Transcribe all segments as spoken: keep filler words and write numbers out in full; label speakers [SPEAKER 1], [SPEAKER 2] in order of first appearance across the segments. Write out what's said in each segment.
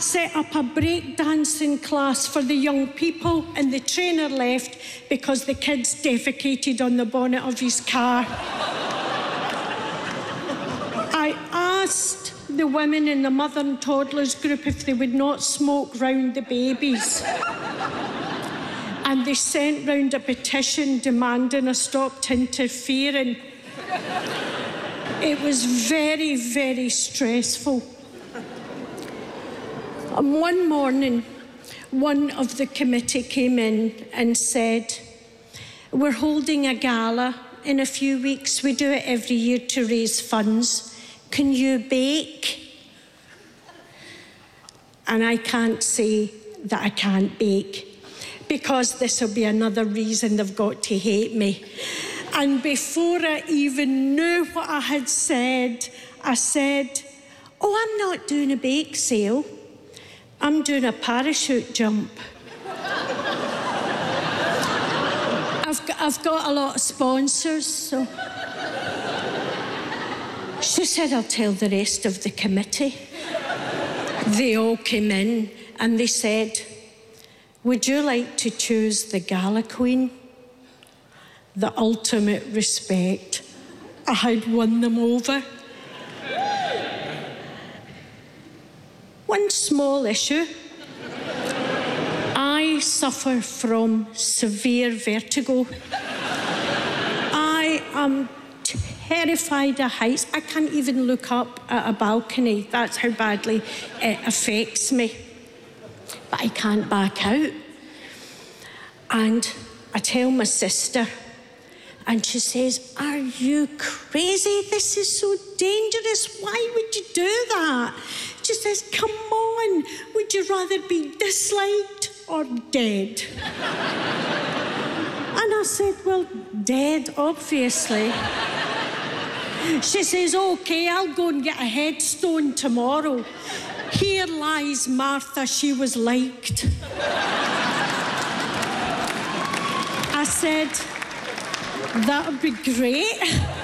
[SPEAKER 1] set up a break-dancing class for the young people, and the trainer left because the kids defecated on the bonnet of his car. I asked the women in the mother and toddlers group if they would not smoke round the babies. And they sent round a petition demanding I stopped interfering. It was very, very stressful. And one morning, one of the committee came in and said, "We're holding a gala in a few weeks. We do it every year to raise funds. Can you bake?" And I can't say that I can't bake, because this will be another reason they've got to hate me. And before I even knew what I had said, I said, "Oh, I'm not doing a bake sale. I'm doing a parachute jump." I've got, I've got a lot of sponsors, so... She said, "I'll tell the rest of the committee." They all came in and they said, "Would you like to choose the gala queen?" The ultimate respect. I had won them over. One small issue. I suffer from severe vertigo. I am terrified of heights. I can't even look up at a balcony. That's how badly it affects me. But I can't back out. And I tell my sister, and she says, "Are you crazy? This is so dangerous. Why would you do that?" She says, "Come on, would you rather be disliked or dead?" And I said, "Well, dead, obviously." She says, "OK, I'll go and get a headstone tomorrow. Here lies Martha, she was liked." I said, "That would be great."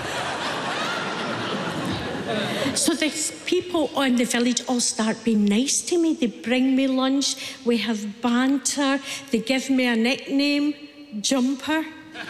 [SPEAKER 1] So the people in the village all start being nice to me. They bring me lunch, we have banter, they give me a nickname, Jumper.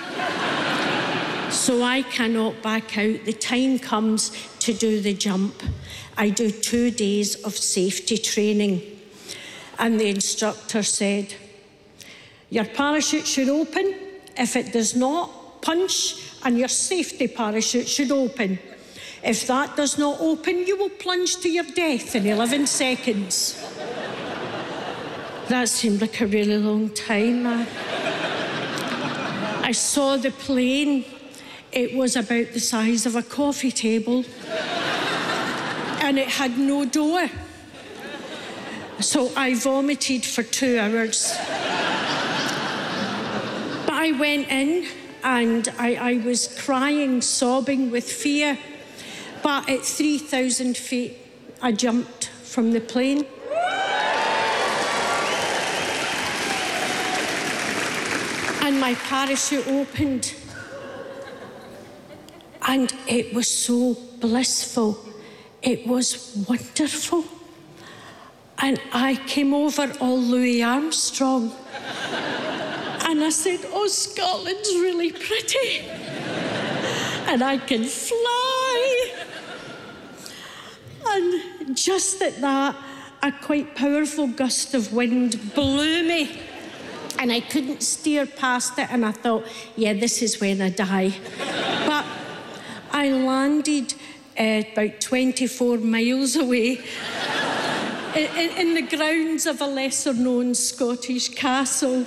[SPEAKER 1] So I cannot back out. The time comes to do the jump. I do two days of safety training. And the instructor said, "Your parachute should open. If it does not, punch, and your safety parachute should open. If that does not open, you will plunge to your death in eleven seconds. That seemed like a really long time. I, I saw the plane. It was about the size of a coffee table. And it had no door. So I vomited for two hours. But I went in and I, I was crying, sobbing with fear. But at three thousand feet, I jumped from the plane. And my parachute opened. And it was so blissful. It was wonderful. And I came over all Louis Armstrong. And I said, "Oh, Scotland's really pretty. And I can fly." And just at that, a quite powerful gust of wind blew me. And I couldn't steer past it. And I thought, yeah, this is when I die. But I landed uh, about twenty-four miles away in, in the grounds of a lesser-known Scottish castle.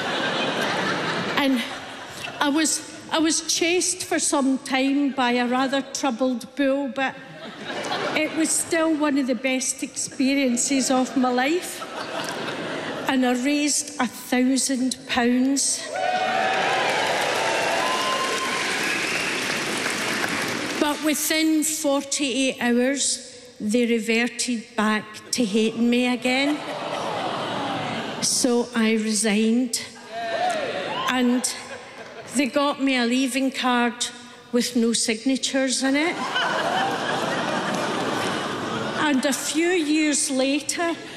[SPEAKER 1] And I was, I was chased for some time by a rather troubled bull, but it was still one of the best experiences of my life. And I raised a thousand pounds. But within forty-eight hours, they reverted back to hating me again. So I resigned. And they got me a leaving card with no signatures in it. And a few years later,